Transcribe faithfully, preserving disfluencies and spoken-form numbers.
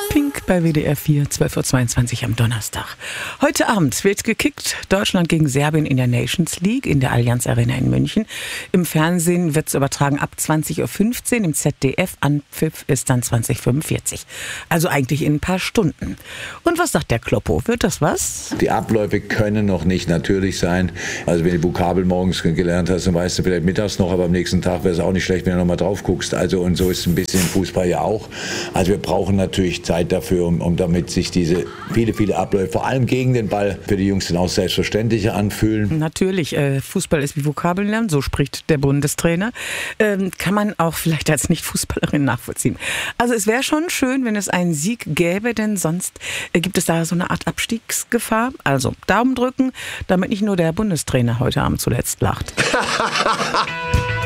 Pink bei W D R vier, zwölf Uhr zweiundzwanzig am Donnerstag. Heute Abend wird gekickt. Deutschland gegen Serbien in der Nations League in der Allianz Arena in München. Im Fernsehen wird es übertragen ab zwanzig Uhr fünfzehn. Im Z D F Anpfiff ist dann zwanzig Uhr fünfundvierzig. Also eigentlich in ein paar Stunden. Und was sagt der Kloppo? Wird das was? Die Abläufe können noch nicht natürlich sein. Also wenn du Vokabel morgens gelernt hast, dann weißt du vielleicht mittags noch, aber am nächsten Tag wäre es auch nicht schlecht, wenn du nochmal drauf guckst. Also und so ist es ein bisschen im Fußball ja auch. Also wir brauchen natürlich Zeit dafür, um, um damit sich diese viele, viele Abläufe, vor allem gegen den Ball, für die Jungs dann auch selbstverständlicher anfühlen. Natürlich, äh, Fußball ist wie Vokabeln lernen, so spricht der Bundestrainer. Ähm, kann man auch vielleicht als Nicht-Fußballerin nachvollziehen. Also es wäre schon schön, wenn es einen Sieg gäbe, denn sonst äh, gibt es da so eine Art Abstiegsgefahr. Also Daumen drücken, damit nicht nur der Bundestrainer heute Abend zuletzt lacht.